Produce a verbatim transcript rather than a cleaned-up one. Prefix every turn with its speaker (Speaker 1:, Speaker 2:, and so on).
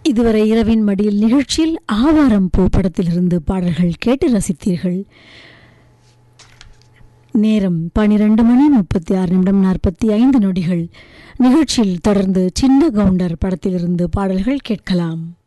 Speaker 1: இதுவரை இரவின் மடியில் நிகழ்ச்சியில் ஆவாரம் பூ படத்திலிருந்து பாடல்கள் கேட்டு ரசித்தீர்கள். நேரம் பனிரெண்டு மணி முப்பத்தி ஆறு நிமிடம் நாற்பத்தி ஐந்து நொடிகள். நிகழ்ச்சியில் தொடர்ந்து சின்ன கவுண்டர் படத்திலிருந்து பாடல்கள் கேட்கலாம்.